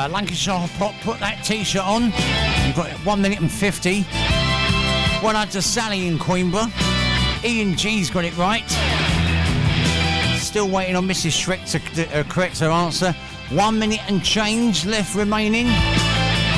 Lancashire Pop, put that t-shirt on. You've got 1 minute and 50. Well done to Sally in Queenborough. Ian G's got it right. Still waiting on Mrs. Shrek to correct her answer. 1 minute and change left remaining.